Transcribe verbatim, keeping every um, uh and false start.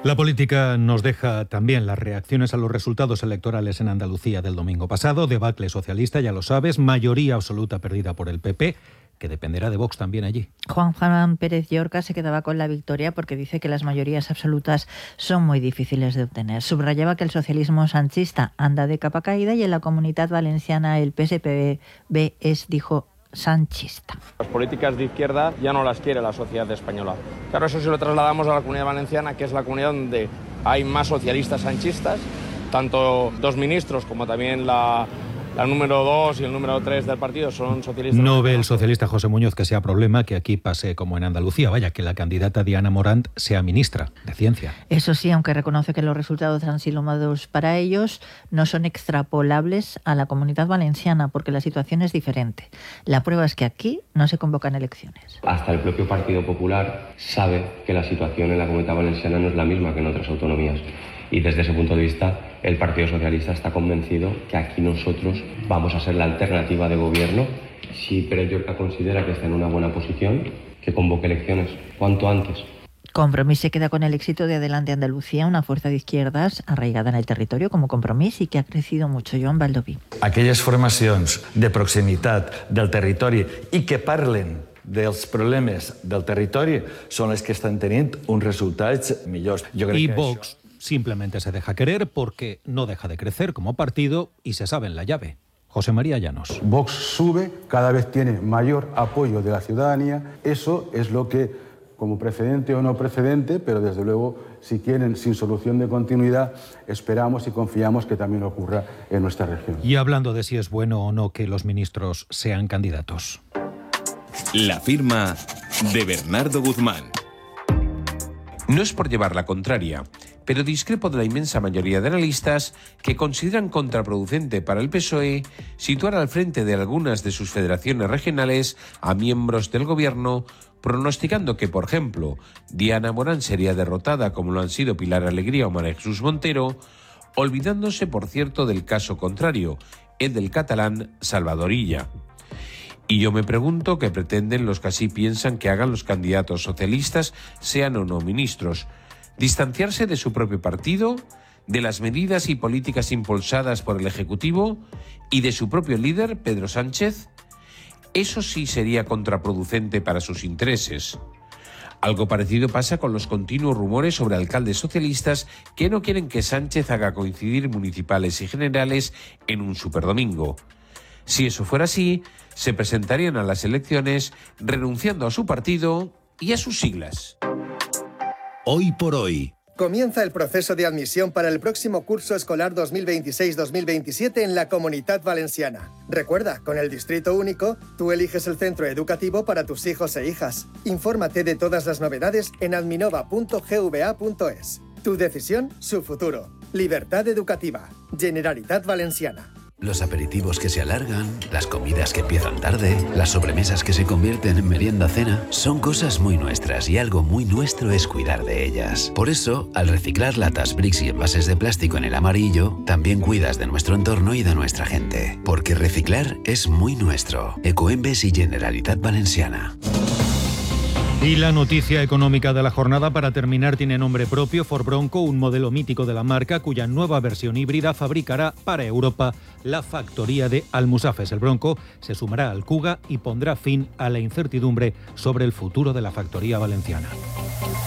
La política nos deja también las reacciones a los resultados electorales en Andalucía del domingo pasado. Debacle socialista, ya lo sabes, mayoría absoluta perdida por el P P, que dependerá de Vox también allí. Juan Juan Pérez Llorca se quedaba con la victoria porque dice que las mayorías absolutas son muy difíciles de obtener. Subrayaba que el socialismo sanchista anda de capa caída y en la Comunitat Valenciana el P S P B es, dijo, sanchista. Las políticas de izquierda ya no las quiere la sociedad española. Claro, eso si lo trasladamos a la Comunidad Valenciana, que es la comunidad donde hay más socialistas sanchistas, tanto dos ministros como también la, la número dos y el número tres del partido son socialistas. No ve el socialista José Muñoz que sea problema que aquí pase como en Andalucía, vaya, que la candidata Diana Morant sea ministra de Ciencia. Eso sí, aunque reconoce que los resultados han sido malos para ellos, no son extrapolables a la Comunidad Valenciana, porque la situación es diferente. La prueba es que aquí no se convocan elecciones. Hasta el propio Partido Popular sabe que la situación en la Comunidad Valenciana no es la misma que en otras autonomías. Y desde ese punto de vista, el Partido Socialista está convencido que aquí nosotros vamos a ser la alternativa de gobierno. Si Pérez Llorca considera que está en una buena posición, que convoque elecciones cuanto antes. Compromís se queda con el éxito de Adelante Andalucía, una fuerza de izquierdas arraigada en el territorio como Compromís y que ha crecido mucho. Joan Baldoví. Aquelles formacions de proximitat del territori i que parlen dels problemes del territori són les que estan tenint uns resultats millors. Jo crec y que Vox això... simplemente se deja querer porque no deja de crecer como partido y se sabe en la llave. José María Llanos. Vox sube, cada vez tiene mayor apoyo de la ciudadanía. Eso es lo que, como precedente o no precedente, pero desde luego, si quieren, sin solución de continuidad, esperamos y confiamos que también ocurra en nuestra región. Y hablando de si es bueno o no que los ministros sean candidatos. La firma de Bernardo Guzmán. No es por llevar la contraria, pero discrepo de la inmensa mayoría de analistas que consideran contraproducente para el P S O E situar al frente de algunas de sus federaciones regionales a miembros del gobierno, pronosticando que, por ejemplo, Diana Morant sería derrotada como lo han sido Pilar Alegría o María Jesús Montero, olvidándose, por cierto, del caso contrario, el del catalán Salvador Illa. Y yo me pregunto qué pretenden los que así piensan que hagan los candidatos socialistas, sean o no ministros. ¿Distanciarse de su propio partido, de las medidas y políticas impulsadas por el Ejecutivo y de su propio líder, Pedro Sánchez? Eso sí sería contraproducente para sus intereses. Algo parecido pasa con los continuos rumores sobre alcaldes socialistas que no quieren que Sánchez haga coincidir municipales y generales en un superdomingo. Si eso fuera así, se presentarían a las elecciones renunciando a su partido y a sus siglas. Hoy por hoy. Comienza el proceso de admisión para el próximo curso escolar dos mil veintiséis dos mil veintisiete en la Comunitat Valenciana. Recuerda, con el Distrito Único, tú eliges el centro educativo para tus hijos e hijas. Infórmate de todas las novedades en adminova punto gva punto es. Tu decisión, su futuro. Libertad educativa. Generalitat Valenciana. Los aperitivos que se alargan, las comidas que empiezan tarde, las sobremesas que se convierten en merienda-cena, son cosas muy nuestras y algo muy nuestro es cuidar de ellas. Por eso, al reciclar latas, bricks y envases de plástico en el amarillo, también cuidas de nuestro entorno y de nuestra gente. Porque reciclar es muy nuestro. Ecoembes y Generalitat Valenciana. Y la noticia económica de la jornada para terminar tiene nombre propio. Ford Bronco, un modelo mítico de la marca cuya nueva versión híbrida fabricará para Europa la factoría de Almusafes. El Bronco se sumará al Kuga y pondrá fin a la incertidumbre sobre el futuro de la factoría valenciana.